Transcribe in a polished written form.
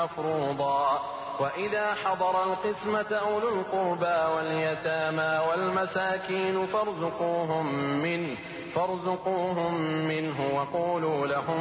مفروضا. وإذا حضر القسمة أولو القربى واليتامى والمساكين فارزقوهم منه وقولوا لهم